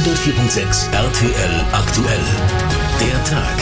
104.6 RTL aktuell. Der Tag.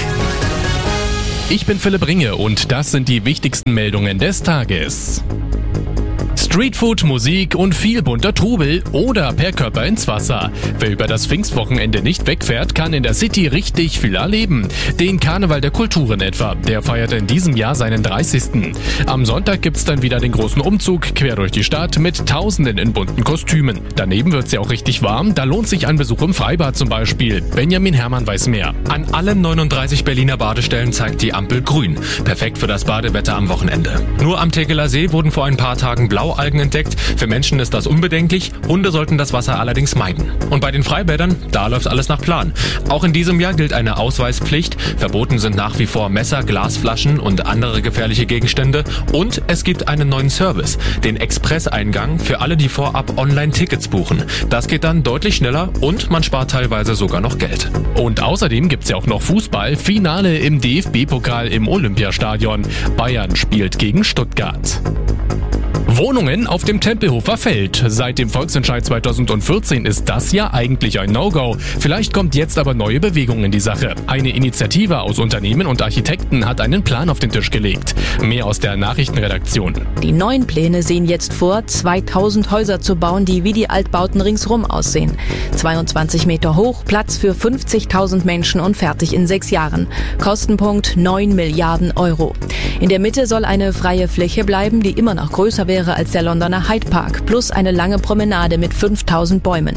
Ich bin Philipp Ringe und das sind die wichtigsten Meldungen des Tages. Streetfood, Musik und viel bunter Trubel oder per Körper ins Wasser. Wer über das Pfingstwochenende nicht wegfährt, kann in der City richtig viel erleben. Den Karneval der Kulturen etwa, der feiert in diesem Jahr seinen 30. Am Sonntag gibt's dann wieder den großen Umzug quer durch die Stadt mit Tausenden in bunten Kostümen. Daneben wird's ja auch richtig warm, da lohnt sich ein Besuch im Freibad zum Beispiel. Benjamin Herrmann weiß mehr. An allen 39 Berliner Badestellen zeigt die Ampel grün. Perfekt für das Badewetter am Wochenende. Nur am Tegeler See wurden vor ein paar Tagen Blaualgen entdeckt. Für Menschen ist das unbedenklich, Hunde sollten das Wasser allerdings meiden. Und bei den Freibädern, da läuft alles nach Plan. Auch in diesem Jahr gilt eine Ausweispflicht. Verboten sind nach wie vor Messer, Glasflaschen und andere gefährliche Gegenstände. Und es gibt einen neuen Service, den Expresseingang für alle, die vorab Online-Tickets buchen. Das geht dann deutlich schneller und man spart teilweise sogar noch Geld. Und außerdem gibt's ja auch noch Fußball. Finale im DFB-Pokal im Olympiastadion. Bayern spielt gegen Stuttgart. Wohnungen auf dem Tempelhofer Feld. Seit dem Volksentscheid 2014 ist das ja eigentlich ein No-Go. Vielleicht kommt jetzt aber neue Bewegung in die Sache. Eine Initiative aus Unternehmen und Architekten hat einen Plan auf den Tisch gelegt. Mehr aus der Nachrichtenredaktion. Die neuen Pläne sehen jetzt vor, 2000 Häuser zu bauen, die wie die Altbauten ringsrum aussehen. 22 Meter hoch, Platz für 50.000 Menschen und fertig in 6 Jahren. Kostenpunkt 9 Milliarden Euro. In der Mitte soll eine freie Fläche bleiben, die immer noch größer wäre als der Londoner Hyde Park, plus eine lange Promenade mit 5000 Bäumen.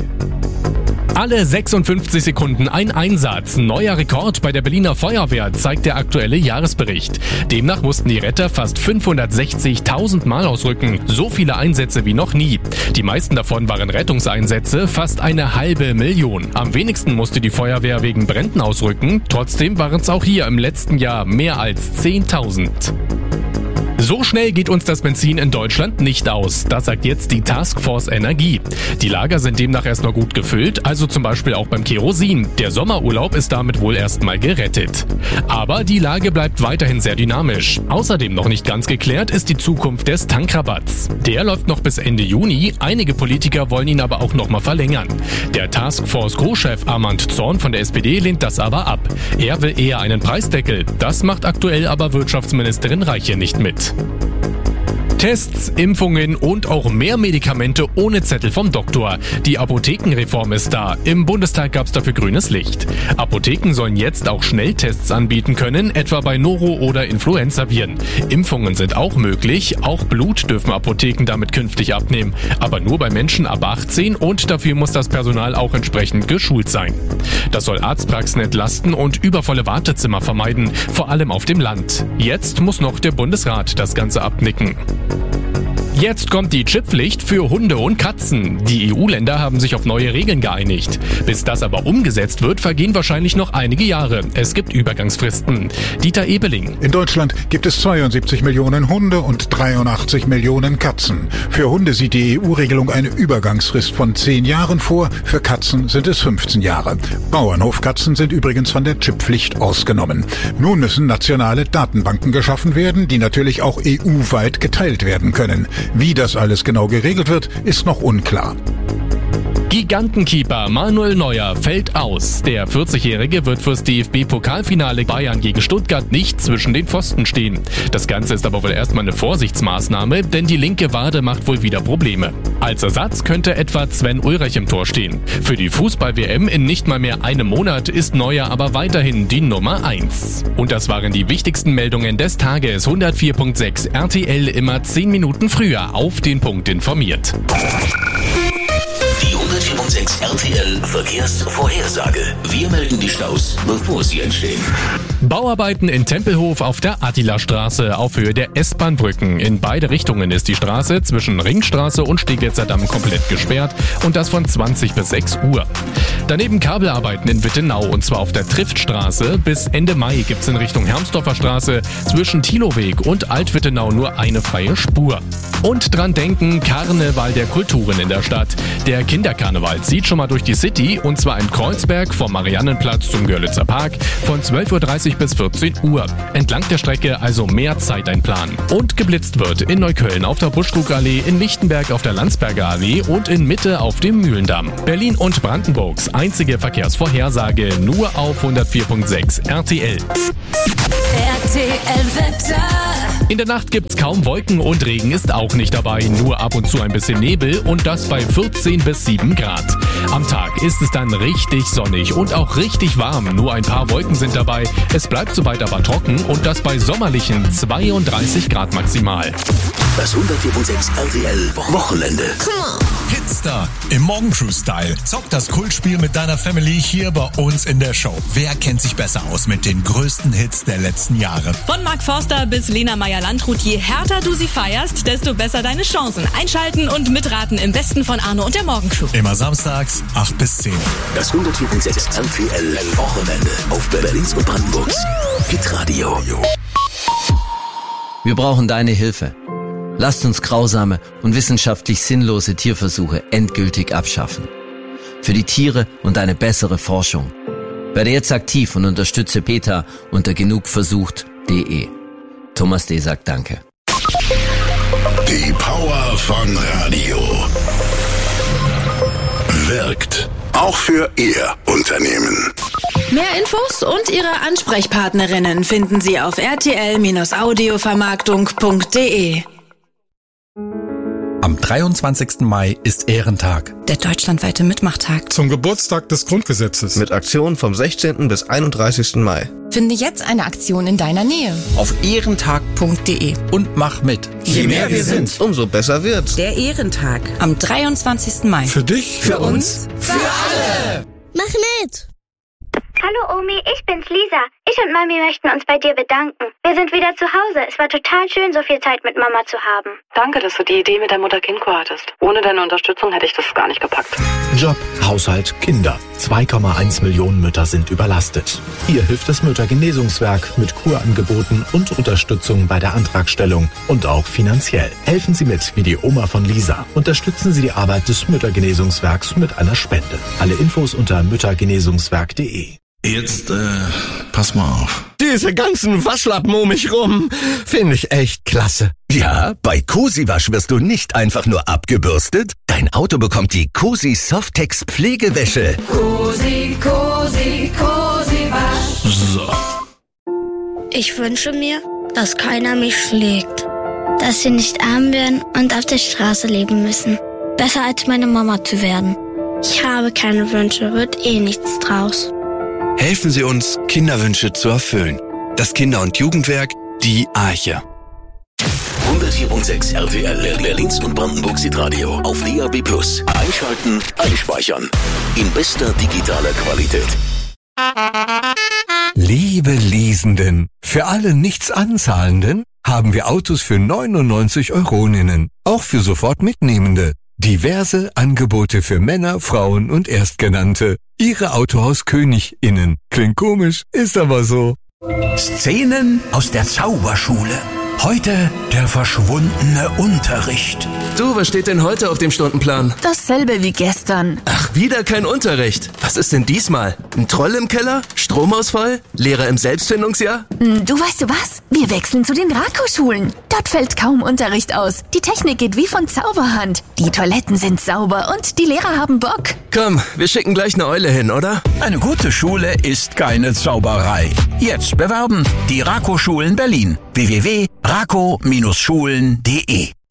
Alle 56 Sekunden ein Einsatz. Neuer Rekord bei der Berliner Feuerwehr, zeigt der aktuelle Jahresbericht. Demnach mussten die Retter fast 560.000 Mal ausrücken. So viele Einsätze wie noch nie. Die meisten davon waren Rettungseinsätze, fast 500.000. Am wenigsten musste die Feuerwehr wegen Bränden ausrücken. Trotzdem waren es auch hier im letzten Jahr mehr als 10.000. So schnell geht uns das Benzin in Deutschland nicht aus. Das sagt jetzt die Taskforce Energie. Die Lager sind demnach erst noch gut gefüllt, also zum Beispiel auch beim Kerosin. Der Sommerurlaub ist damit wohl erstmal gerettet. Aber die Lage bleibt weiterhin sehr dynamisch. Außerdem noch nicht ganz geklärt ist die Zukunft des Tankrabatts. Der läuft noch bis Ende Juni. Einige Politiker wollen ihn aber auch noch mal verlängern. Der Taskforce Co-Chef Armand Zorn von der SPD lehnt das aber ab. Er will eher einen Preisdeckel. Das macht aktuell aber Wirtschaftsministerin Reiche nicht mit. Tests, Impfungen und auch mehr Medikamente ohne Zettel vom Doktor. Die Apothekenreform ist da. Im Bundestag gab es dafür grünes Licht. Apotheken sollen jetzt auch Schnelltests anbieten können, etwa bei Noro- oder Influenzaviren. Impfungen sind auch möglich. Auch Blut dürfen Apotheken damit künftig abnehmen. Aber nur bei Menschen ab 18 und dafür muss das Personal auch entsprechend geschult sein. Das soll Arztpraxen entlasten und übervolle Wartezimmer vermeiden, vor allem auf dem Land. Jetzt muss noch der Bundesrat das Ganze abnicken. Jetzt kommt die Chipppflicht für Hunde und Katzen. Die EU-Länder haben sich auf neue Regeln geeinigt. Bis das aber umgesetzt wird, vergehen wahrscheinlich noch einige Jahre. Es gibt Übergangsfristen. Dieter Ebeling. In Deutschland gibt es 72 Millionen Hunde und 83 Millionen Katzen. Für Hunde sieht die EU-Regelung eine Übergangsfrist von 10 Jahren vor. Für Katzen sind es 15 Jahre. Bauernhofkatzen sind übrigens von der Chipppflicht ausgenommen. Nun müssen nationale Datenbanken geschaffen werden, die natürlich auch EU-weit geteilt werden können. Wie das alles genau geregelt wird, ist noch unklar. Gigantenkeeper Manuel Neuer fällt aus. Der 40-Jährige wird fürs DFB-Pokalfinale Bayern gegen Stuttgart nicht zwischen den Pfosten stehen. Das Ganze ist aber wohl erstmal eine Vorsichtsmaßnahme, denn die linke Wade macht wohl wieder Probleme. Als Ersatz könnte etwa Sven Ulreich im Tor stehen. Für die Fußball-WM in nicht mal mehr einem Monat ist Neuer aber weiterhin die Nummer 1. Und das waren die wichtigsten Meldungen des Tages. 104.6 RTL immer 10 Minuten früher auf den Punkt informiert. Die 104.6 RTL Verkehrsvorhersage. Wir melden die Staus, bevor sie entstehen. Bauarbeiten in Tempelhof auf der Attila-Straße auf Höhe der S-Bahn-Brücken. In beide Richtungen ist die Straße zwischen Ringstraße und Steglitzer Damm komplett gesperrt und das von 20 bis 6 Uhr. Daneben Kabelarbeiten in Wittenau und zwar auf der Triftstraße. Bis Ende Mai gibt's in Richtung Hermsdorfer Straße zwischen Thiloweg und Alt-Wittenau nur eine freie Spur. Und dran denken, Karneval der Kulturen in der Stadt. Der Kinderkarneval zieht schon mal durch die City und zwar in Kreuzberg vom Mariannenplatz zum Görlitzer Park von 12.30 Uhr bis 14 Uhr. Entlang der Strecke also mehr Zeit einplanen. Und geblitzt wird in Neukölln auf der Buschkrugallee, in Lichtenberg auf der Landsberger Allee und in Mitte auf dem Mühlendamm. Berlin und Brandenburgs einzige Verkehrsvorhersage nur auf 104.6 RTL. RTL Wetter. In der Nacht gibt's kaum Wolken und Regen ist auch nicht dabei, nur ab und zu ein bisschen Nebel und das bei 14 bis 7 Grad. Am Tag ist es dann richtig sonnig und auch richtig warm, nur ein paar Wolken sind dabei. Es bleibt soweit aber trocken und das bei sommerlichen 32 Grad maximal. Das 104.6 RTL Wochenende. Hitstar im Morgencrew-Style. Zock das Kultspiel mit deiner Family hier bei uns in der Show. Wer kennt sich besser aus mit den größten Hits der letzten Jahre? Von Mark Forster bis Lena Meyer-Landrut, je härter du sie feierst, desto besser deine Chancen. Einschalten und mitraten im Besten von Arno und der Morgencrew. Immer samstags, 8 bis 10. Das 104.6 RTL Wochenende auf Berlins und Brandenburgs Hitradio. Wir brauchen deine Hilfe. Lasst uns grausame und wissenschaftlich sinnlose Tierversuche endgültig abschaffen. Für die Tiere und eine bessere Forschung. Werde jetzt aktiv und unterstütze PETA unter genugversucht.de. Thomas D. sagt Danke. Die Power von Radio wirkt auch für Ihr Unternehmen. Mehr Infos und ihre Ansprechpartnerinnen finden Sie auf rtl-audiovermarktung.de. Am 23. Mai ist Ehrentag. Der deutschlandweite Mitmachtag. Zum Geburtstag des Grundgesetzes. Mit Aktionen vom 16. bis 31. Mai. Finde jetzt eine Aktion in deiner Nähe. Auf ehrentag.de und mach mit. Je mehr wir sind, umso besser wird's. Der Ehrentag am 23. Mai. Für dich, für uns, für alle. Mach mit! Hallo Omi, ich bin's Lisa. Ich und Mami möchten uns bei dir bedanken. Wir sind wieder zu Hause. Es war total schön, so viel Zeit mit Mama zu haben. Danke, dass du die Idee mit der Mutter-Kind-Kur hattest. Ohne deine Unterstützung hätte ich das gar nicht gepackt. Job, Haushalt, Kinder. 2,1 Millionen Mütter sind überlastet. Hier hilft das Müttergenesungswerk mit Kurangeboten und Unterstützung bei der Antragstellung und auch finanziell. Helfen Sie mit wie die Oma von Lisa. Unterstützen Sie die Arbeit des Müttergenesungswerks mit einer Spende. Alle Infos unter müttergenesungswerk.de. Jetzt, pass mal auf. Diese ganzen Waschlappen um mich rum, finde ich echt klasse. Ja, bei Cosi Wasch wirst du nicht einfach nur abgebürstet. Dein Auto bekommt die Cosi Softex Pflegewäsche. Cosi, Cosi, Cosi Wasch. So. Ich wünsche mir, dass keiner mich schlägt. Dass wir nicht arm werden und auf der Straße leben müssen. Besser als meine Mama zu werden. Ich habe keine Wünsche, wird eh nichts draus. Helfen Sie uns, Kinderwünsche zu erfüllen. Das Kinder- und Jugendwerk, die Arche. 104.6 RTL Berlins und Brandenburgs Hitradio auf DAB+. Einschalten, einspeichern. In bester digitaler Qualität. Liebe Leasenden, für alle Nichtsanzahlenden haben wir Autos für 99 Euroninnen, auch für sofort Mitnehmende. Diverse Angebote für Männer, Frauen und Erstgenannte. Ihre AutohausKönigInnen. Klingt komisch, ist aber so. Szenen aus der Zauberschule. Heute der verschwundene Unterricht. Du, was steht denn heute auf dem Stundenplan? Dasselbe wie gestern. Ach, wieder kein Unterricht. Was ist denn diesmal? Ein Troll im Keller? Stromausfall? Lehrer im Selbstfindungsjahr? Du, weißt du was? Wir wechseln zu den Rako-Schulen. Dort fällt kaum Unterricht aus. Die Technik geht wie von Zauberhand. Die Toiletten sind sauber und die Lehrer haben Bock. Komm, wir schicken gleich eine Eule hin, oder? Eine gute Schule ist keine Zauberei. Jetzt bewerben. Die Rako-Schulen Berlin. www.rako-schulen.de